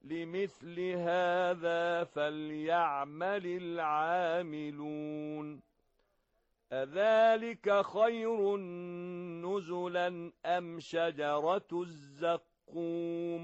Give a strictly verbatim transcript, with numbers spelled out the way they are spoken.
لمثل هذا فليعمل العاملون أذلك خير نزلا أم شجرة الزقوم